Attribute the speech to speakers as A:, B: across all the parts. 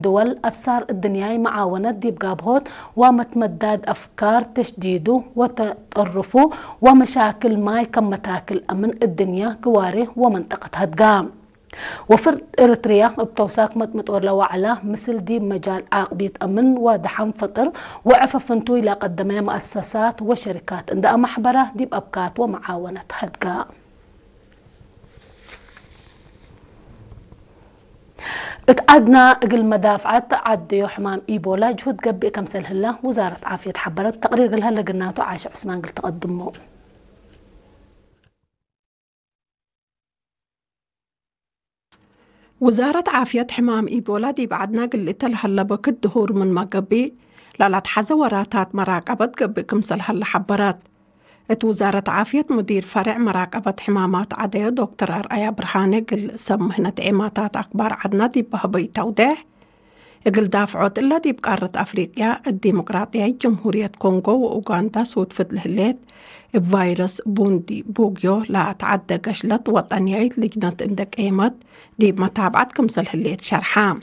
A: دول أبصار الدنيا معاونة ديب جابهوت ومتمدد أفكار تشديده وتطرفه ومشاكل ماي كم متاكل أمن الدنيا قواري ومنطقة هدقام وفرد إريتريا بتوساك متمتور لو على مثل دي مجال عاقبية أمن ودحم فطر وعففنتو إلى قدمي مؤسسات وشركات عند محبرة دي بأبكات ومعاونة هدقام. اتعدنا قل مدافعات عديو حمام إيبولا جهود قبئ كمسل هلا وزارة عافية حبرت تقرير قلها لقناتو عاش عثمان قل تقدمه.
B: وزارة عافية حمام إيبولا دي بعدنا قلت هلا بكد دهور من ما قبي لا تحزوراتات مراقبة قبئ كمسل هلا حبرت. وزارة عافية مدير فرع مراقبة حمامات عديو دكتور أرأيا برهاني قل سمهنة إيماتات أخبار عدنا دي بهبي توضيح قل دافعوت إلا دي بقارة أفريقيا الديمقراطية جمهورية كونغو وأوغندا سود فتل هليت بفيروس بوندي بوغيو لا تعدى قشلت وطنية لجنة اندك إيمت دي بمتابعة كمسل هليت شرحام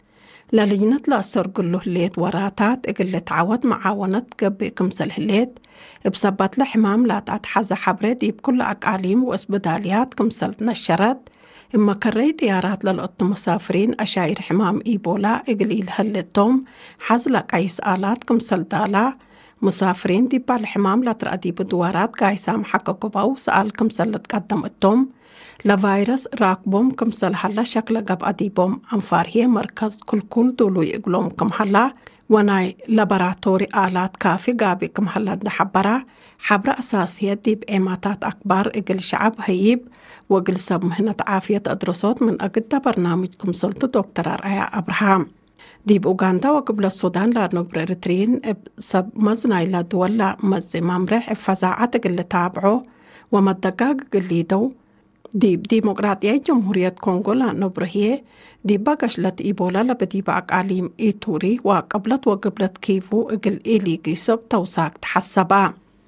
B: للجنة لأسر قلو هليت وراتات قل تعود معاونة قبي كمسل هليت بسبت لحمام لا تتحزى حبرة دي بكل أقاليم واسبداليات كمسل نشرت إما كري ديارات للقط مسافرين أشاير حمام إيبولا إقليل هلتهم حزل قيس آلات كمسل دالا مسافرين دي بالحمام لا ترأدي بدوارات قايسام حققوا باو سأل كمسل لتقدم التوم لفيروس راكبوم كمسل هلا شكل قب أديبوم أنفار هي مركز كل دولو يقلوم كم هلا وناي لابراتوري آلات كافي قابي كم هلا نحبرا حبر أساسية دي بإيماتات أكبر إقل شعب هيب وقل سب مهنة عافية أدرسوت من أقد برنامجكم سلطة دكتور أرأيا أبراهام دي بأوغندا وقبل السودان لنبر إريتريين سب مزناي لدولة مزي ممرح فزاعة قل تابعو ومدقاق قليدو دي ديمقراطية جمهورية كونغو لنبر هي دي باقشلت إيبولا لبدي بأقاليم إيتوري وقبلت كيفو إقل إيليقي سب توساك تحسبا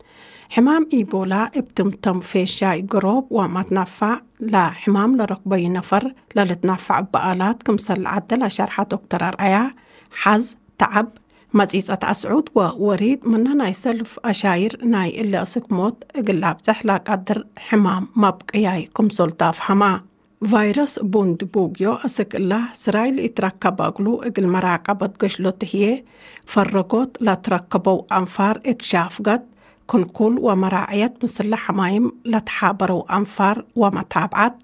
B: حمام إيبولا ابتمتم في شاي قروب وما تنفع لا حمام لركبي نفر لتنفع بآلات كمسل عدل شرحة دكتور أرأيا حز تعب مزيزة أسعود ووريد مننا يسلف أشاير ناي إلا أسكموت إقلاب تحلا قدر حمام مبقياي كمسل تاف حما فيروس بوند بوغيو أسك الله سرايل اتركب أقلو إقل مراقبة قشلوت هي فرقوت لا تركبوا أنفار اتشافقت كل ومراعية مسلح حمايم لتحابروا أنفار ومتابعة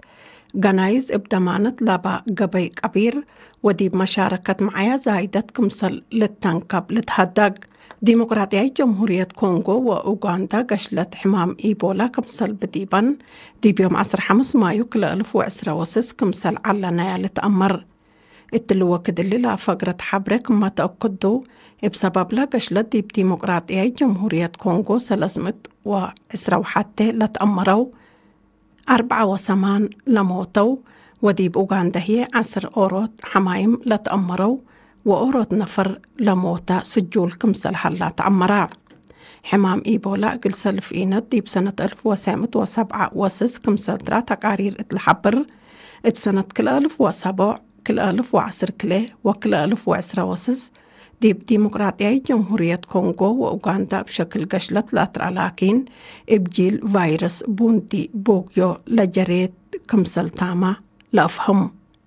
B: جنايز ابدمانة لبا قبي كبير ودي بمشاركة معايا زايدة كمسل للتنكب لتهدق ديمقراطية جمهورية كونغو وأوغندا قشلت حمام إيبولا كمسل بديبا دي بيوم 5 مايو كل 1010 كمسل علنا لتأمر التلوة كدلي لا فقرة حبرك ما تأكدوا بسبب لا قشلت دي بديمقراطية جمهورية كونغو 310 حتى لتأمروا 4 لموتوا ودي بأوغندا هي 10 أوروت حمايم لتأمروا وأوروت نفر لموتا سجول كمسل هلا تأمرا حمام إيبولا قل سلف إينت دي بسنة 1907 وسس كمسل ترا تقارير اتلحبر اتسنة كل 1007 كل 1010 كله وكل 1010 وسس دي بديمقراطية جمهورية كونغو وأوغندا بشكل قشلت لاتر لكن إبجيل فيروس بوندي بوغيو لجريت كمسل تاما لأفهم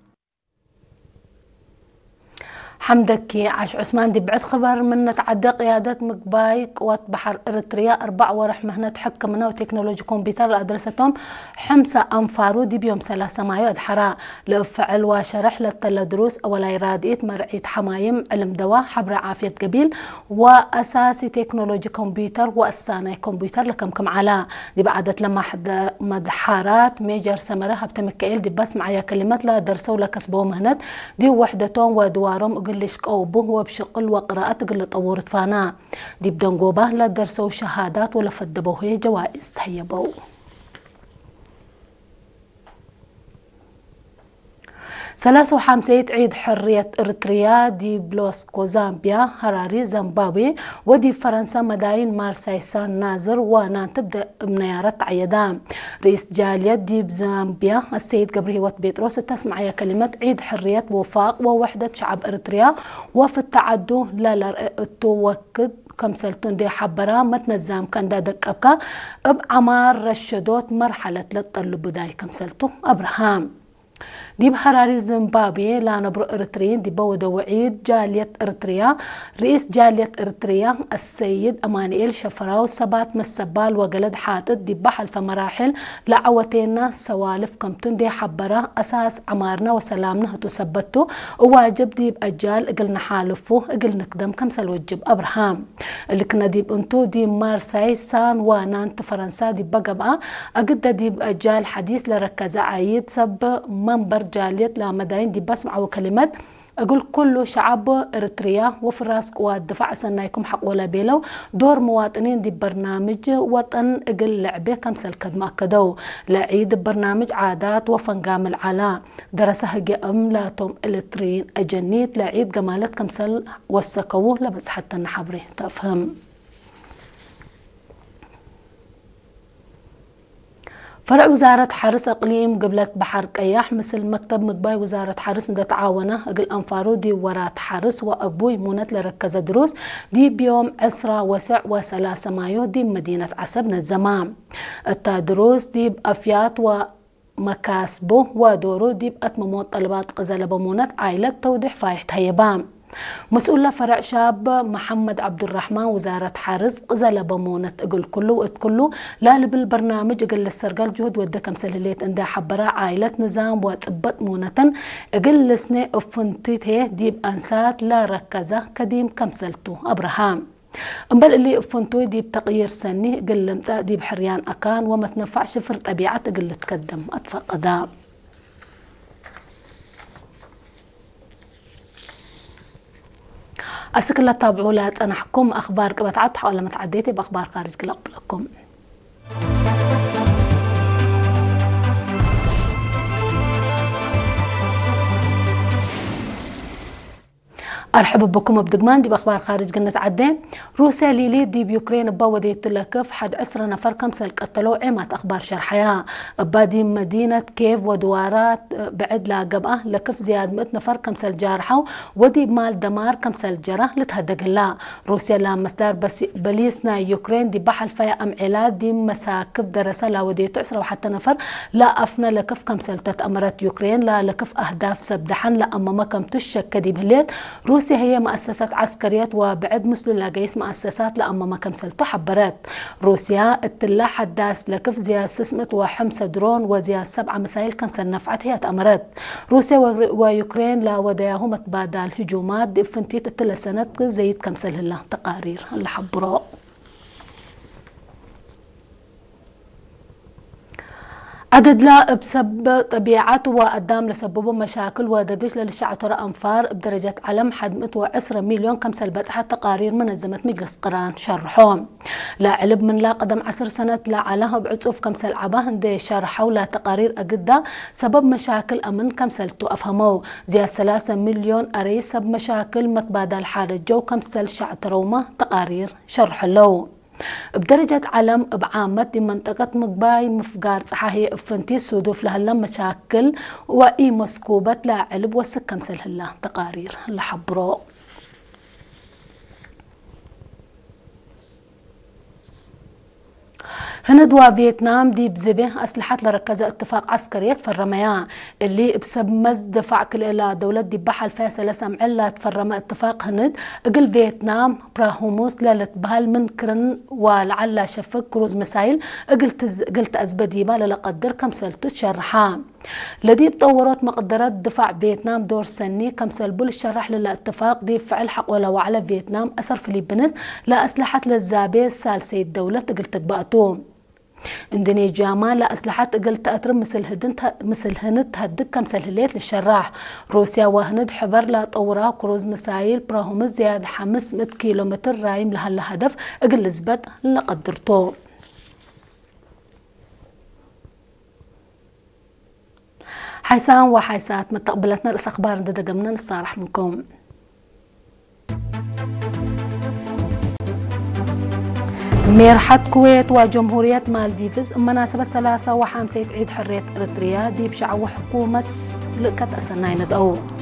A: حمدك عاش عثمان دي بعد خبر من نتعدى قيادة مقباي قوات بحر إريتريا 4 ورح مهنة حكمنا وتكنولوجي كمبيوتر لأدرستهم 5 أنفارو دي بيوم 3 مايو أدحراء لفعل وشرح للتلدروس أولا يراديت مرعيت حمايم علم دواء حبر عافية قبيل وأساسي تكنولوجي كمبيوتر وأساني كمبيوتر لكم على دي بعدت لما مدحارات ميجر سمرة هبتمكيل دي بس معايا كلمات لا درسوا لكسبوا مهنة دي وحدتهم ودوارهم قلش قوبه وبشغل وقراءة قل طورت فانا دي بدنقوبة لا درسوا شهادات ولا فدبوه هي جوائز تهيبوا 53 عيد حرية إريتريا دي بلوسكو زامبيا هراري زيمبابوي ودي فرنسا مداين مارساي سان نازر ونان تبدأ بنيارات عيدان. رئيس جالية دي بزامبيا السيد جبري هوت بيتروس تسمع كلمة عيد حرية وفاق ووحدة شعب إريتريا وفي التعدو لا توكد كمسلتون دي حبرا متنزام كان دادك أبكا بعمار رشدوت مرحلة للطلب بداي كمسلتو أبراهام. دي بحراري زيمبابوي لا نبرو إريتريين دي بودو وعيد جالية إريتريا رئيس جالية إريتريا السيد أمانييل شفراو سبات مسبال وقلد حاتد دي بحل فمراحل لعوتينا سوالف كمتون دي حبرا أساس عمارنا وسلامنا هتثبتو وواجب دي بأجال اقلنا حالفو اقل نقدم كمسل وجب أبراهام اللي كنا دي بانتو دي مارساي سان وانانت فرنسا دي بقبقى أقد دي بأجال حديث لركز عيد سب منبر جالية لمداين دي بسمعوا كلمات أقول كل شعب إريتريا وفراس قوات دفاع سنايكم حق ولا بيلو دور مواطنين دي برنامج وطن أقل لعبه كمسل كدما كدو لعيد برنامج عادات وفنقام العلا درسها جأم لاتهم إريتريين أجنيت لعيد جمالات كمسل وسكوه لبس حتى النحبري تفهم. فرع وزارة حرس أقليم قبلت بحر قياح مثل مكتب مقباي وزارة حرس ندى تعاونة أقل أنفارو دي ورات حرس وأقبوي مونت لركز دروس دي بيوم 10 مايو دي مدينة عسب الزمام التدروس دي بأفيات ومكاسبه ودورو دي بأتمموت طلبات قزل بمونت عائلة توضيح فايحت هيبام. مسؤول فرع شاب محمد عبد الرحمن وزارة حرس قزل بمونة اقل كله واتكله لا بالبرنامج اقل السرقال جهد ودك مسلليت اندا حبرا عائلة نظام واتبت مونة اقل لسنة افنتيت هي ديب انسات لا ركزة كديم كمسلتو ابراهام امبل اللي افنتو ديب تغيير سني اقل لمسا ديب حريان اكان وما تنفعش فر طبيعة اقل تقدم اطفى قدام. أسكلا تابعوا لا تنحكم أخبار كبتعد حول ما تعديتي بأخبار خارج كلا قبلكم. أرحب بكم بدقمان دي بأخبار خارج قلنا عدين. روسيا ليلي دي بيوكرين بوديت لكف حد 10 نفر كمسل قتلوا عمات أخبار شرحيها بادي مدينة كيف ودوارات بعد لا قبأة لكف زياد 100 نفر كمسل جارحوا ودي مال دمار كمسل جرة لتهدق الله. روسيا لا مصدر بس بليسنا يوكرين دي بحل فيا أمعلات دي مساكب درسة لا وديت 10 وحتى نفر لا أفنى لكف كمسل تتأمرت يوكرين لا لكف أهداف سبدحن لا أما ما كم تشك دي بهليت. روسيا هي مؤسسات عسكريات وبعد مثل لاقيس مؤسسات لأما ما كمسلتو حبرات. روسيا التلا حداس لكف زيا سسمت وحمس درون وزيا 7 مسائل كمسل نفعت هي تأمرت. روسيا ويوكرين لا وداهم تبادل هجومات دي فنتيت التلا سنة زيد كمسل الله تقارير اللي حبرو. عدد لا بسبب طبيعته وقدام لسببه مشاكل ودقش للشعب ترى أنفار بدرجة علم حدمت و10 مليون كمسل بتحة تقارير منظمة مجلس قران شرحهم. لا علب من لا قدم 10 سنة لا علىها بعصوف كمسل عباهن دي شرحوا لا تقارير أقدا سبب مشاكل أمن كمسلتو أفهموا زي 3 مليون أري سبب مشاكل متبادل حال الجو كمسل شعب تروما تقارير شرح له. بدرجة علم بعامة دي منطقة مقباي مفقار صحاهي افنتي سودوف لهلا مشاكل وإي مسكوبة لا علب وسكم سلهلا تقارير لحبرو. هند وفيتنام دي بزبه أسلحة لركزة اتفاق عسكري تفرميا اللي بسبب مزد دفع كل إلى دولة دي بحل فاصلة سمعلا تفرم اتفاق هند قل فيتنام براهوموس لالت بهال من كرن ولعلا شفك كروز مسايل قلت أزبديبا للقدر كمسلتو تشرحا لدي بطورات مقدرات دفع فيتنام دور سني كمسل بول الشرح للاتفاق دي فعل حق ولو على فيتنام أثر فيلبينز لا أسلحة للزابي سالسي الدولة قلت بقتوم اندونيسيا ما لا أسلحة قلت أترم مثل هند تهدك كمسل هليت للشراح. روسيا وهند حبر لا طورا كروز مسايل براهم زيادة 500 كيلومتر رايم لها الهدف اقل زبط لقدرتو. حيسان وحيسات متقبلتنا رأس أخبار دقمنا نصارح منكم. ميرحة كويت وجمهورية مالديفز مناسبة 53 عيد حرية إريتريا دي بشعو حكومة لقت أسناين دقو.